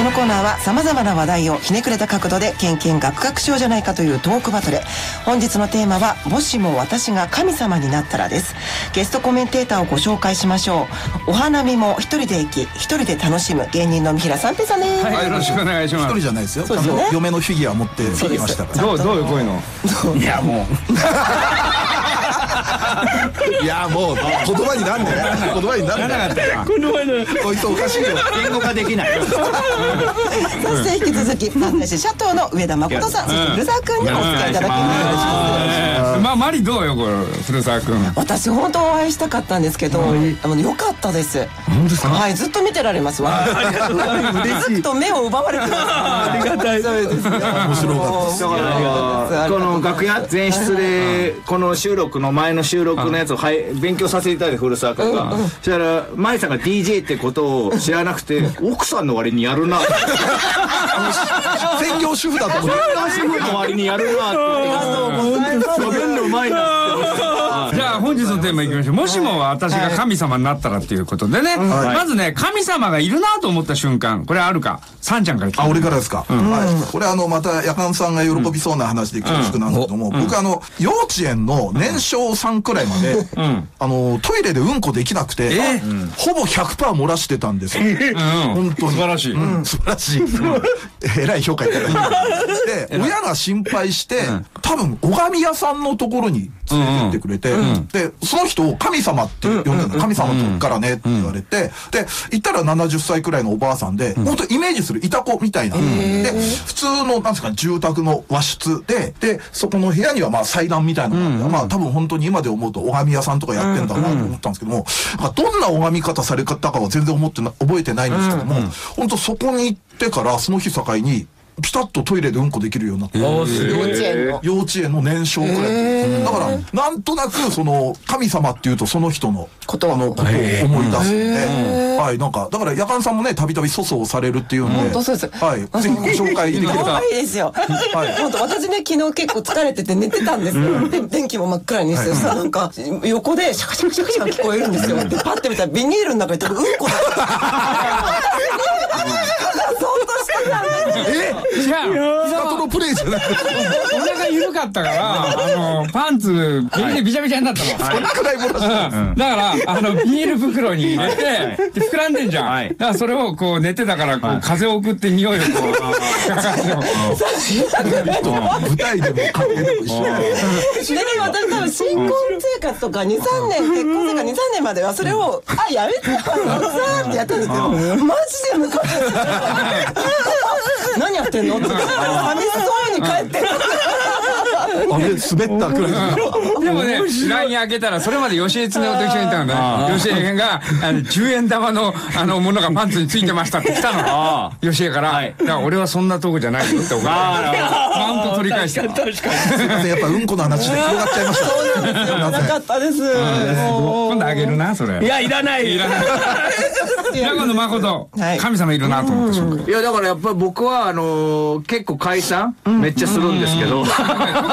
このコーナーは様々な話題をひねくれた角度でケンケンガクガクしようじゃないかというトークバトル。本日のテーマはもしも私が神様になったらです。ゲストコメンテーターをご紹介しましょう。お花見も一人で行き一人で楽しむ芸人の三平三平さんです。 はい、よろしくお願いします。 一人じゃないですよ。嫁のフィギュア持ってきましたから。 どういうこういうの。いやもういやもう言葉になんね言葉になんねこいつおかしいよ。 言語化できない。 そして引き続き漫才師シャトーの上田誠さん、そして古澤君にお付き合いいただきます。 まあマリどうよこれ古澤君。 私本当お会いしたかったんですけど、よかったです。 本当ですか。 はい、ずっと見てられますわ。ずっと目を奪われてます。ありがたい。そうですね。 面白かった。 この楽屋前室でこの収録の前の収録のやつを勉強させていただいて古澤君が、そしたら舞さんが DJ ってことを知らなくて奥さんの割にやるな。 専業主婦だと思って。 専業主婦の割にやるなって。ありがとうございます。喋るのうまいなって。 じゃあ本日のテーマいきましょう。もしも私が神様になったらっていうことでね、まずね神様がいるなと思った瞬間、これあるか。さんちゃんから聞いて。 あ、俺からですか。はい。これまたやかんさんが喜びそうな話で恐縮なんですけども、僕幼稚園の年少さんくらいまでトイレでうんこできなくてほぼ 100% 漏らしてたんですよ。本当に素晴らしい。 素晴らしい。えらい評価いただいて、で親が心配して多分拝み屋さんのところに連れてってくれて、でその人を神様って呼んでるの。神様とからねって言われて、で行ったら70歳くらいのおばあさんで、本当イメージするいた子みたいな。で普通のなんですか住宅の和室で、そこの部屋にはまあ祭壇みたいなのがあって、まあ多分本当に今で思うと拝み屋さんとかやってんだなと思ったんですけども、どんな拝み方され方かは全然覚えてないんですけども、本当そこに行ってからその日境にピタッとトイレでうんこできるようになって、幼稚園の年少くらい。だからなんとなくその神様っていうとその人のことを思い出すんで、はい、なんかだからやかんさんもねたびたび粗相されるっていうので、 本当そうです。 はい、ぜひご紹介できれば。 いいですよ。本当私ね昨日結構疲れてて寝てたんですよ。で電気も真っ暗にして、なんか横でシャカシャカシャカシャカ聞こえるんですよ。でパッて見たらビニールの中に多分うんこだ。 じゃあスタートのプレイじゃない。 お腹緩かったからパンツビチャビチャになったの。 そんくらい漏らしてだからビニール袋に入れて膨らんでんじゃん。だからそれをこう寝てたからこう風を送って匂いをこう舞台でも関係でも一緒だよ。 で私多分新婚生活とか2、3年結婚生活2、3年まではそれをやめてさってやったんですけど、マジでムカついて何やってんのって寂しそうに帰ってる。 あれ滑ったくらい。 でもね LINE 開けたらそれまで吉江恒夫と一緒にいたのね。吉江が10円玉のものがパンツについてましたって来たの。吉江からだから俺はそんなとこじゃないよって怒られてマウント取り返した。確かにすいません、やっぱうんこの話で広がっちゃいました。 そうなんですよ。なかったです。 今度あげるなそれ。 いやいらない。 今度誠神様いるなと思った瞬間。 いやだからやっぱり僕は結構解散めっちゃするんですけど。